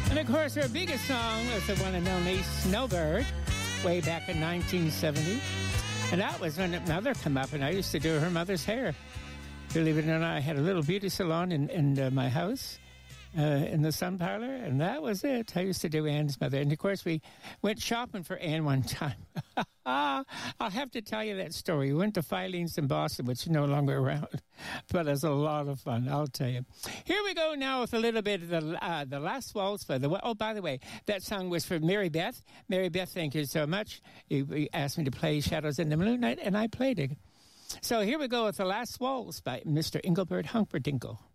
And of course, her biggest song was the one and only Snowbird, way back in 1970. And that was when Mother came up, and I used to do her mother's hair. Believe it or not, I had a little beauty salon in my house, in the sun parlor, and that was it. I used to do Ann's mother. And of course, we went shopping for Ann one time. I'll have to tell you that story. We went to Filene's in Boston, which is no longer around, but it's a lot of fun, I'll tell you. Here we go now with a little bit of the Last Waltz. Oh, by the way, that song was for Mary Beth. Mary Beth, thank you so much. You asked me to play Shadows in the Moonlight, and I played it. So here we go with the Last Waltz by Mr. Engelbert Humperdinck.